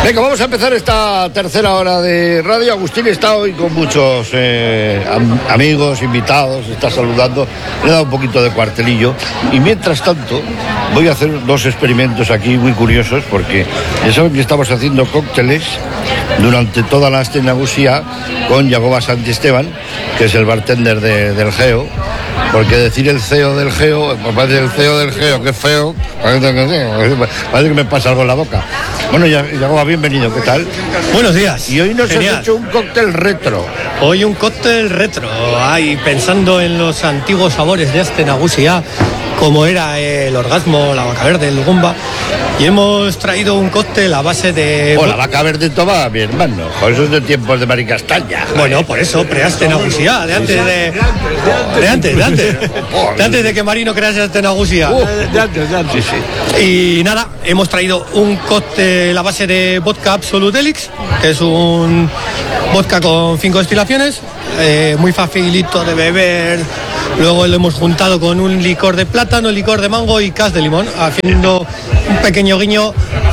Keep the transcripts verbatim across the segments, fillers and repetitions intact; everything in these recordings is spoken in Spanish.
Venga, vamos a empezar esta tercera hora de radio. Agustín está hoy con muchos eh, am- amigos, invitados, está saludando. Le he dado un poquito de cuartelillo. Y mientras tanto, voy a hacer dos experimentos aquí muy curiosos, porque ya saben que estamos haciendo cócteles durante toda la Aste Nagusia con Yagoba Santisteban, que es el bartender de, del Geo. Porque decir el C E O del Geo, pues parece el C E O del Geo, que feo, parece que, parece que me pasa algo en la boca. Bueno, Yagoba, bienvenido, ¿qué tal? Buenos días. Y hoy nos Genial. has hecho un cóctel retro. Hoy un cóctel retro, ay, pensando en los antiguos sabores de Aste Nagusia, como era el orgasmo, la vaca verde, el gumba, y hemos traído un cóctel a base de... Oh, la vaca verde toma, mi hermano. Joder, eso es de tiempos de Maricastaña. Bueno, por eso, pre-Aste Nagusia, de antes de... De antes, de antes. De antes de que Marino crease Aste Nagusia. De antes, de antes, sí. Y nada, hemos traído un cóctel a base de vodka Absolut Helix, que es un vodka con cinco destilaciones, eh, muy facilito de beber. Luego lo hemos juntado con un licor de plátano, licor de mango y cas de limón, haciendo un pequeño guiño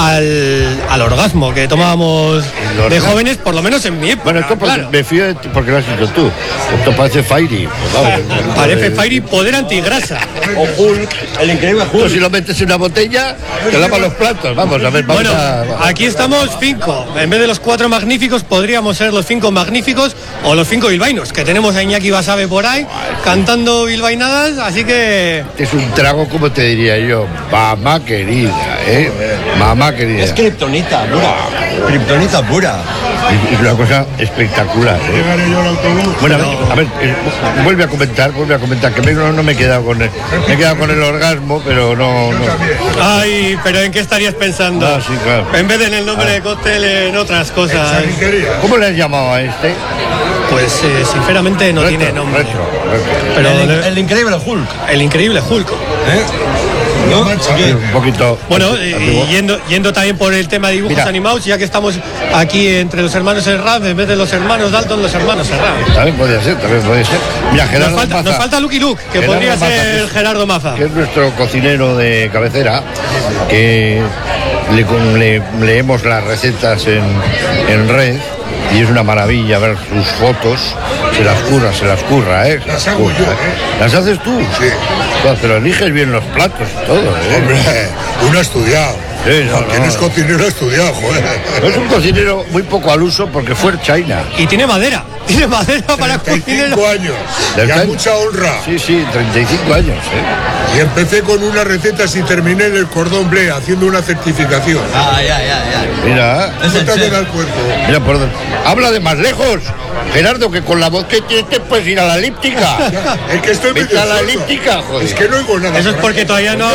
al, al orgasmo que tomábamos de jóvenes, por lo menos en mi época. Bueno, esto porque, claro. me fío de ti porque lo has dicho tú. Esto parece Fairy. Pues vamos, Parece Fairy poder antigrasa. O Hulk, el increíble Hulk. Tú si lo metes en una botella, te lava los platos. Vamos, a ver, vamos Bueno, a... aquí estamos cinco. En vez de los cuatro magníficos, podríamos ser los cinco magníficos o los cinco bilbaínos, que tenemos a Iñaki Basabe por ahí, cantando bilbainadas, así que... Es un trago, como te diría yo, mamá querida, ¿eh? Mamá querida. Es kriptonita pura. Kriptonita pura. Es, es una cosa espectacular, ¿eh? Bueno, a ver, a ver, eh, vuelve a comentar, vuelve a comentar, que me- no, no me he quedado con el, me he quedado con el orgasmo, pero no... no. Ay, pero ¿en qué estarías pensando? Ah, sí, claro. En vez de en el nombre de cóctel, en otras cosas. ¿Cómo le has llamado a este? Pues eh, sinceramente no Retro, tiene nombre. retro, retro. Pero el, le- el increíble Hulk. el increíble Hulk. ¿Eh? ¿No? Sí, un poquito... Bueno, antiguo. y yendo, yendo también por el tema de dibujos Mira. animados, ya que estamos aquí entre los hermanos Serrán, en vez de los hermanos Dalton, los hermanos Serrán. También podría ser, también podría ser. Mira, Nos Gerardo falta, Maza, nos falta Lucky Luke, que Gerardo podría Maza, que ser es- Gerardo Maza. que es nuestro cocinero de cabecera, que le, con- le- leemos las recetas en, en red y es una maravilla ver sus fotos. Se las curra, se las curra, ¿eh? Se las curra, ¿eh? ¿Las haces tú? Sí. Pero eliges bien los platos y todo, ¿eh? Hombre, uno ha estudiado. Sí, no, Quien no. es cocinero ha estudiado, joder. Es un cocinero muy poco al uso porque fue en China. Y tiene madera, tiene madera para treinta y cocinero. cinco años. Del Ya China. mucha honra. Sí, sí, treinta y cinco años, ¿eh? Y empecé con unas recetas y terminé en el cordón bleu haciendo una certificación. Ah, ya, ya, ya. Mira, Es No el te chef. da el cuerpo. mira por dónde. Habla de más lejos, Gerardo, que con la voz que tienes te puedes ir a la elíptica. Es que estoy Vete medio a la sordo. elíptica, joder. Es que no oigo nada. Eso es porque todavía no...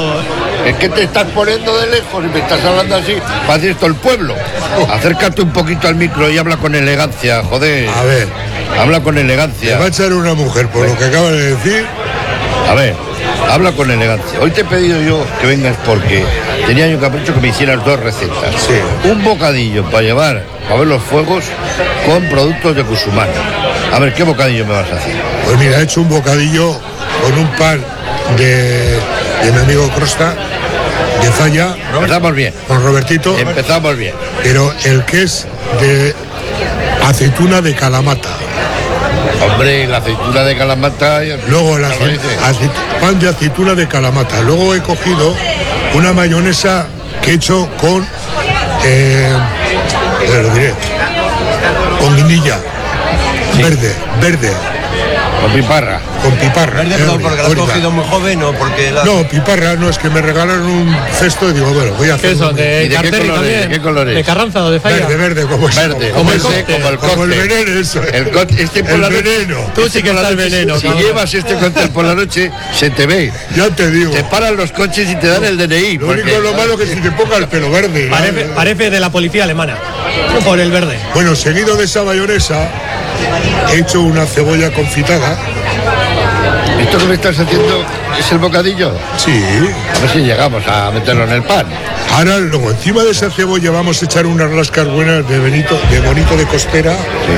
Es que te estás poniendo de lejos y me estás hablando así. Parece esto el pueblo. Acércate un poquito al micro y habla con elegancia, joder. A ver, Habla con me elegancia. va a echar una mujer por lo que acaba de decir. A ver, habla con elegancia. Hoy te he pedido yo que vengas porque tenía yo capricho que me hicieras dos recetas. Sí. Un bocadillo para llevar a ver los fuegos con productos de Cusumán. A ver, ¿qué bocadillo me vas a hacer? Pues mira, he hecho un bocadillo con un pan de, de mi amigo Crosta, de Zaya, Empezamos bien. con Robertito, Empezamos bien. pero el que es de aceituna de Kalamata. Hombre, la aceituna de Kalamata. Luego la ¿Lo ace- dices? ace- pan de aceituna de Kalamata. Luego he cogido una mayonesa que he hecho con, eh, te lo diré, con guindilla, verde, verde, Con piparra. con piparra. Verde, eh, pero porque lo has ahorita. cogido muy joven o porque la... No, piparra no, es que me regalaron un cesto y digo, bueno, voy a hacer ¿Qué son? un- ¿Y ¿De de qué cartel colores? también? ¿De qué colores? ¿De Carranza o de Falla? verde, verde, como es. Verde, Como el ese, cóctel. como el Como el cóctel. veneno, eso. El co- este por El la noche- veneno. Tú sí que por la estás noche, veneno, Si cabrón. llevas este cóctel por la noche, se te ve. Ya te digo. Te paran los coches y te dan el D N I. Lo porque- único lo malo que si te ponga el pelo verde. ¿no? Parece, parece de la policía alemana, por el verde. Bueno, seguido de esa mayonesa, he hecho una cebolla confitada. ¿Esto que me estás haciendo es el bocadillo? Sí. A ver si llegamos a meterlo en el pan. Ahora, luego, encima de esa cebolla vamos a echar unas rascas buenas de Benito, de Bonito de Costera,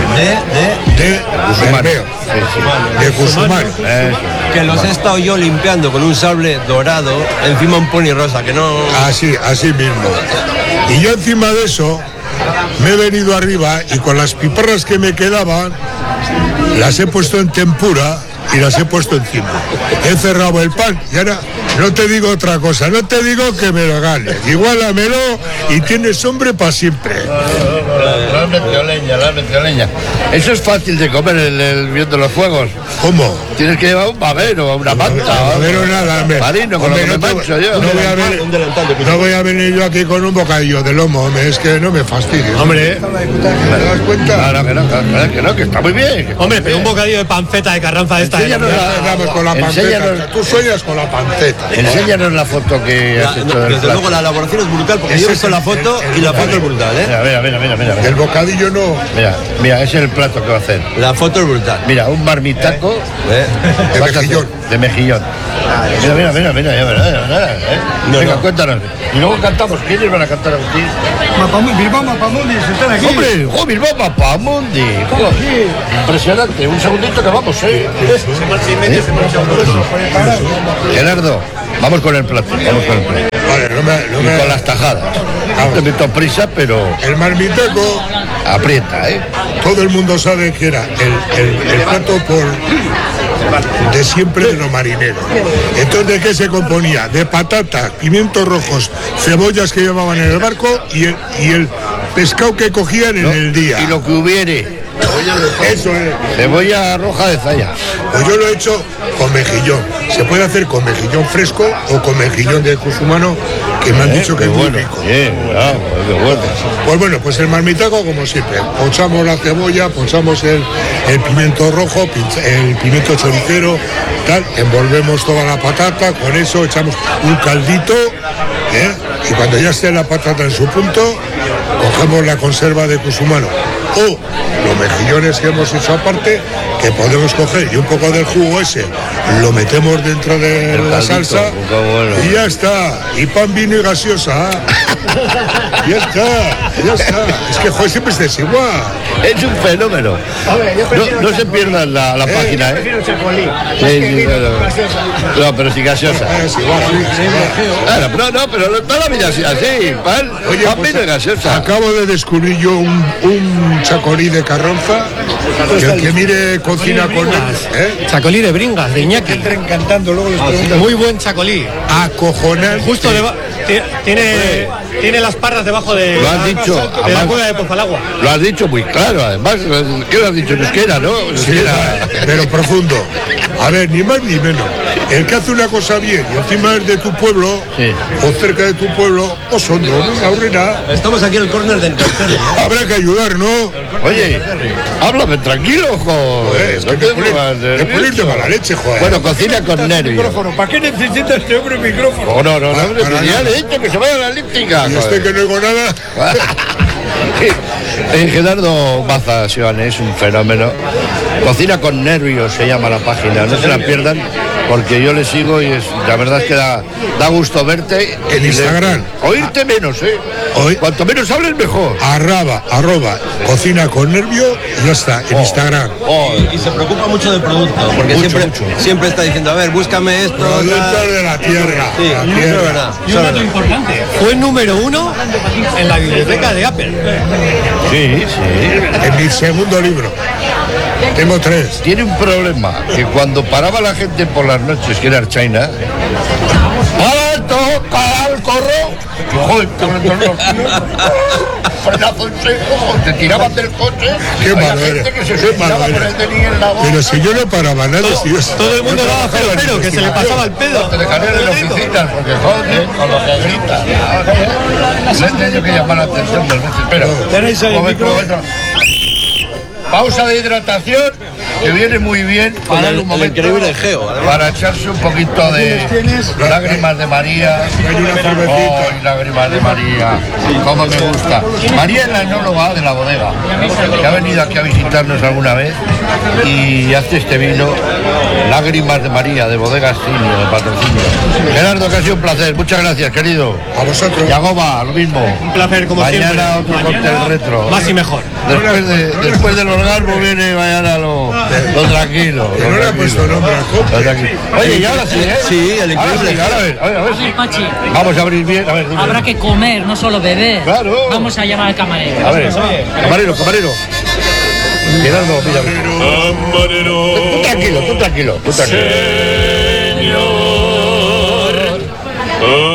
De, de... de Cusumán. Bermeo, Sí, sí. de Cusumán. Eso. Que los he estado yo limpiando con un sable dorado encima un pony rosa, que no... Así, así mismo. Y yo encima de eso me he venido arriba y con las piparras que me quedaban las he puesto en tempura y las he puesto encima. He cerrado el pan y ahora no te digo otra cosa, no te digo que me lo ganes. Igualamelo y tienes hombre para siempre. La has metido leña, la has metido leña. Eso es fácil de comer el, el viendo los fuegos. ¿Cómo? Tienes que llevar un babero, una manta. Babero nada, hombre. Marino, con Hombre, lo que no me te- mancho yo. no voy a venir- No voy a venir yo aquí con un bocadillo de lomo, hombre, es que no me fastidies. Hombre, ¿te das cuenta? Claro que no, claro que no, que está muy bien. hombre, pero un bocadillo de panceta de Carranza esta. Enséñanos ¿eh? la- Vamos con la Enséñanos- panceta. Tú sueñas con la panceta. Enséñanos la foto que La- has hecho no, del desde plato. luego la elaboración es brutal porque Ese yo he es visto el- la foto el- y la el- foto es brutal, ¿eh? Mira, mira, mira, mira, mira. El bocadillo no, Mira, mira, ese es el plato que va a hacer. La foto es brutal. Mira, un marmitaco ¿eh? de vas a hacer- mejillón. de mejillón. Mira, mira, mira, mira, ya verás, ya verás, ¿eh? No, Venga, no. cuéntanos. Y luego cantamos. ¿Quiénes van a cantar a ti? Bilbao, Mapamundi, se están aquí. ¡Hombre! ¡Jo, Bilbao, Mapamundi! ¡Jo! Impresionante. Un segundito que vamos, ¿eh? Gerardo, vamos con el plato. Vamos con el plato. Vale, no me, no Y me- con las tajadas. Vamos. Te meto prisa, pero El marmitaco, aprieta, ¿eh? todo el mundo sabe que era el, el- el plato por de siempre de los marineros. Entonces, ¿de qué se componía? De patatas, pimientos rojos, cebollas que llevaban en el barco y el, y el pescado que cogían en el día. Y lo que hubiere. Eso es. Cebolla roja de Zaya. Pues yo lo he hecho con mejillón. Se puede hacer con mejillón fresco o con mejillón de cusumano, que me han dicho que Qué es muy bueno. rico. Bien, bravo, qué bueno. Pues bueno, pues el marmitaco como siempre. Pochamos la cebolla, pochamos el, el pimiento rojo, pinch- el pimiento choricero, tal, envolvemos toda la patata, con eso echamos un caldito, ¿eh? Y cuando ya esté la patata en su punto, cogemos la conserva de cusumano o los mejillones que hemos hecho aparte, que podemos coger y un poco del jugo ese lo metemos dentro de El la caldito, salsa qué bueno. y ya está. Y pan, vino y gaseosa. Ya está, ya está. Es que joder, siempre es desigual. Es un fenómeno. No, no se pierdan la, la página, ¿eh? Prefiero chacolí. Sí, sí, no, no. No, pero sí gaseosa. Es igual, sí, sí. Claro, no, no, pero no- toda la vida así, así, pan, Oye, pan pues, vino y gaseosa. acabo de descubrir yo un, un chacolí de Carranza, que el que mire cocina con él, ¿eh? Chacolí de Bringas, de Iñaki. Entren cantando, luego les pregunto. Muy buen chacolí. Acojonante. Justo deba- ti- tiene, tiene las parras debajo de, Lo has dicho, de la además- cueva de Pozalagua. Lo has dicho muy claro, además. ¿Qué lo has dicho? En euskera, ¿no? Sí, Euskera. pero profundo. A ver, ni más ni menos. El que hace una cosa bien y encima es de tu pueblo, Sí. o cerca de tu pueblo, o son no, no aburre nada. Estamos aquí en el córner del tercero. Habrá que ayudar, ¿no? Oye, háblame tranquilo, joder. Joder, es que No me te pone- pongas me nervioso. pones de mala leche, joder. Bueno, cocina con nervios. Micrófono, ¿para qué necesita este hombre un micrófono? Oh, no, no, no, Para- no, para ya nada. le he dicho que se vaya a la elíptica. Y este que no oigo nada. Eh, Gerardo Baza, Sioane, es un fenómeno. Cocina con nervios se llama la página, no se la pierdan porque yo le sigo y es, la verdad es que da, da gusto verte. En y le- Instagram. Oírte menos, ¿eh? Oí- Cuanto menos hables, mejor. Arraba, arroba, cocina con nervio y ya está, en Instagram. Oh, Y se preocupa mucho del producto, porque Mucho, siempre, mucho. siempre está diciendo, a ver, búscame esto. Productos tal. de la tierra. Sí, la eso es tierra. verdad. Y eso un es dato verdad. importante, fue número uno en la biblioteca de Apple. sí, sí. En mi segundo libro. Tengo tres. Tiene un problema, que cuando paraba la gente por las noches, que era Archaina, ¡alto! ¡Al corro! Joder, frenazo en seco, te tiraban del coche. Qué Había malo gente eres, que se qué suicidaba malo por eres. el denis en la boca. Pero si yo no paraba nada, si yo- Todo el mundo yo daba trabajaba cero en cero, que se le pasaba el pedo. Te dejaré de la oficina, porque joder, con lo que grita. Le he tenido que llamar la atención dos veces, pero... Tenéis ahí el momento, micro. momento. Pausa de hidratación, que viene muy bien para el- un el momento, increíble Geo, además. para echarse un poquito de lágrimas de María. Hay una cervecita. ¡Ay, lágrimas de María! ¡Cómo me gusta! María es la enóloga de la bodega, que ha venido aquí a visitarnos alguna vez y hace este vino, Lágrimas de María, de Bodegas Simio, de patrocinio. Gerardo, que ha sido un placer. Muchas gracias, querido. A vosotros. Yagoba, lo mismo. Un placer, como Mañana siempre. otro cóctel retro. Más y mejor. Después, de, después del orgasmo viene mañana lo... Lo tranquilo. Que no le ha puesto nombre al coche. Lo tranquilo. Oye, y ahora sí, ¿eh? Sí, el Ahora increíble. sí, ahora a ver, a ver, a ver si. Pachi, Vamos a abrir bien. A ver, dime. habrá que comer, no solo beber. Claro. Vamos a llamar al camarero. A ver, camarero, camarero. Gerardo, mira. Tú tranquilo, tú tranquilo, tú tranquilo.